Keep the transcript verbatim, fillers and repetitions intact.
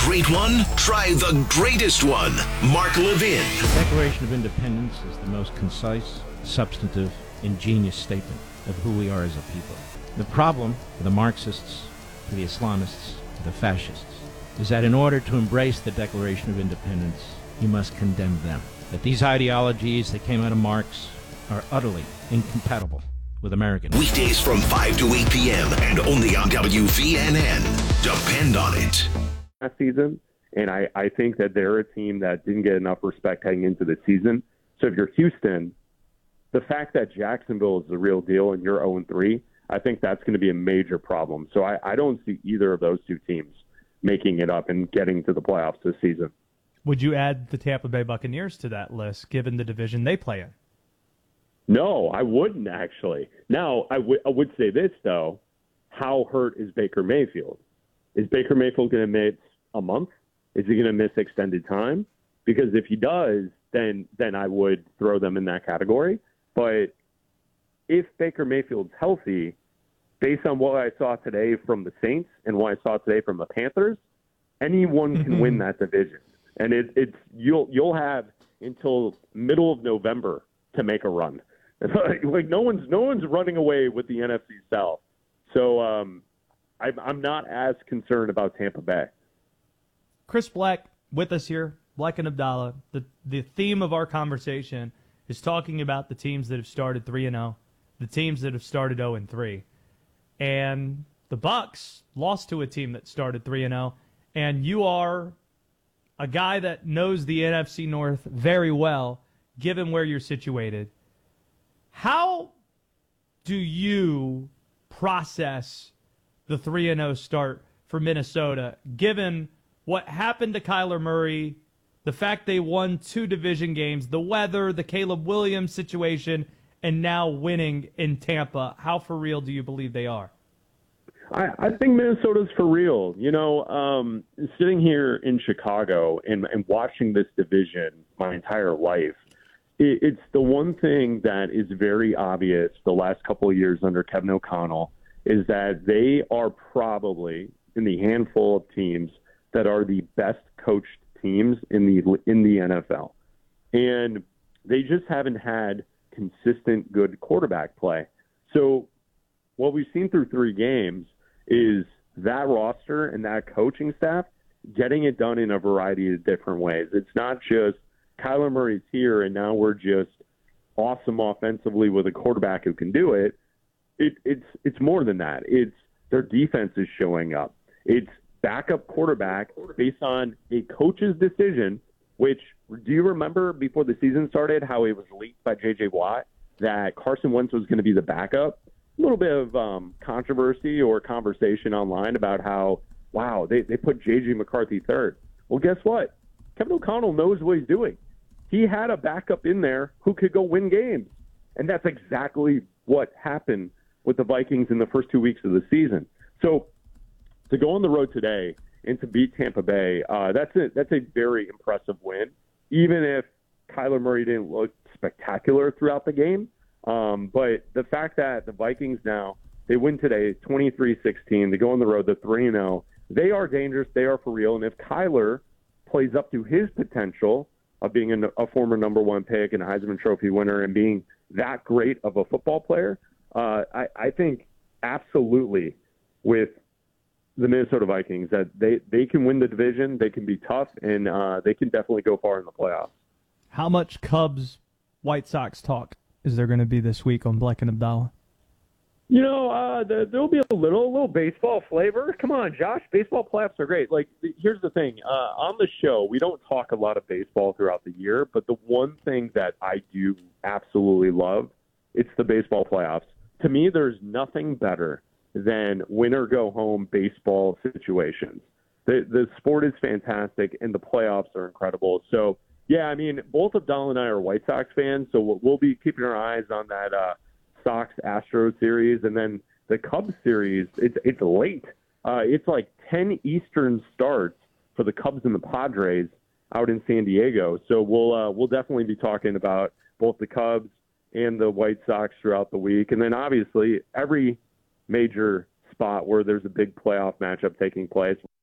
great one? Try the greatest one. Mark Levin. The Declaration of Independence is the most concise, substantive, ingenious statement of who we are as a people. The problem for the Marxists, for the Islamists, for the fascists, is that in order to embrace the Declaration of Independence, you must condemn them. That these ideologies that came out of Marx are utterly incompatible with Americans. Weekdays from five to eight p.m. and only on W V N N. Depend on it. Last season, and I, I think that they're a team that didn't get enough respect heading into the season. So if you're Houston, the fact that Jacksonville is the real deal and you're oh and three, I think that's going to be a major problem. So I, I don't see either of those two teams making it up and getting to the playoffs this season. Would you add the Tampa Bay Buccaneers to that list, given the division they play in? No, I wouldn't actually. Now, I, w- I would say this, though. How hurt is Baker Mayfield? Is Baker Mayfield going to miss a month? Is he going to miss extended time? Because if he does, then then I would throw them in that category. But if Baker Mayfield's healthy, based on what I saw today from the Saints and what I saw today from the Panthers, anyone can win that division. And it, it's you'll you'll have until middle of November to make a run. Like, like no one's no one's running away with the N F C South. So um, I'm I'm not as concerned about Tampa Bay. Chris Black with us here, Black and Abdallah. The the theme of our conversation is talking about the teams that have started three and oh, the teams that have started oh and three. And the Bucs lost to a team that started three and oh, and you are a guy that knows the N F C North very well, given where you're situated. How do you process the three and oh start for Minnesota, given what happened to Kyler Murray, the fact they won two division games, the weather, the Caleb Williams situation, and now winning in Tampa? How for real do you believe they are? I, I think Minnesota's for real. You know, um, sitting here in Chicago and, and watching this division my entire life, it, it's the one thing that is very obvious the last couple of years under Kevin O'Connell is that they are probably in the handful of teams that are the best coached teams in the in the N F L. And they just haven't had consistent good quarterback play. So what we've seen through three games is that roster and that coaching staff getting it done in a variety of different ways. It's not just Kyler Murray's here and now we're just awesome offensively with a quarterback who can do it. It it's it's more than that. It's their defense is showing up. It's backup quarterback based on a coach's decision, which, do you remember before the season started how it was leaked by J J Watt that Carson Wentz was going to be the backup? A little bit of um, controversy or conversation online about how, wow, they, they put J J McCarthy third. Well, guess what? Kevin O'Connell knows what he's doing. He had a backup in there who could go win games. And that's exactly what happened with the Vikings in the first two weeks of the season. So to go on the road today and to beat Tampa Bay, uh, that's a, that's a very impressive win, even if Kyler Murray didn't look spectacular throughout the game. Um, but the fact that the Vikings now, they win today twenty-three sixteen, they go on the road to three and oh, they are dangerous, they are for real, and if Kyler plays up to his potential of being a, a former number one pick and a Heisman Trophy winner and being that great of a football player, uh, I, I think absolutely with the Minnesota Vikings that they, they can win the division, they can be tough, and uh, they can definitely go far in the playoffs. How much Cubs White Sox talk is there going to be this week on Black and Abdallah? You know, uh, the, there'll be a little, a little baseball flavor. Come on, Josh. Baseball playoffs are great. Like, here's the thing. Uh, on the show, we don't talk a lot of baseball throughout the year, but the one thing that I do absolutely love, it's the baseball playoffs. To me, there's nothing better than win-or-go-home baseball situations. The, the sport is fantastic, and the playoffs are incredible. So, yeah, I mean, both Abdallah and I are White Sox fans, so we'll, we'll be keeping our eyes on that uh, Sox-Astros series. And then the Cubs series, it's it's late. Uh, it's like ten Eastern starts for the Cubs and the Padres out in San Diego. So we'll uh, we'll definitely be talking about both the Cubs and the White Sox throughout the week. And then, obviously, every major spot where there's a big playoff matchup taking place,